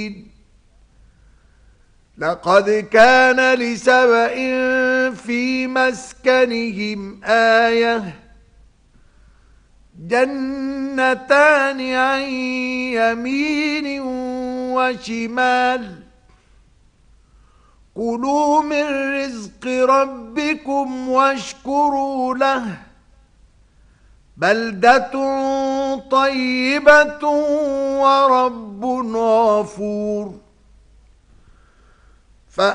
لقد كان لسبإ في مسكنهم آية جنتان عن يمين وشمال كلوا من رزق ربكم واشكروا له بلدة طيبة ورب غفور